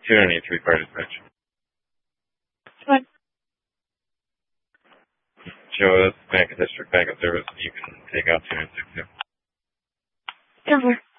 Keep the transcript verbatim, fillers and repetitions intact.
two ninety three fire dispatch. Fine. Joe, that's Bank of District Bank of Service. You can take out two nine six two. Over.